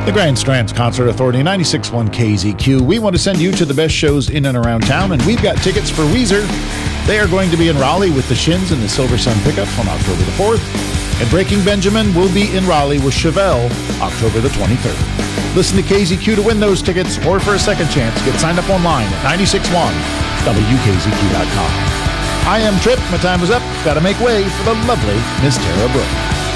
The Grand Strands Concert Authority, 96.1 KZQ. We want to send you to the best shows in and around town, and we've got tickets for Weezer. They are going to be in Raleigh with the Shins and the Silver Sun Pickups on October the 4th. And Breaking Benjamin will be in Raleigh with Chevelle October the 23rd. Listen to KZQ to win those tickets, or for a second chance, get signed up online at 961WKZQ.com. I am Trip. My time is up. Got to make way for the lovely Miss Tara Brooke.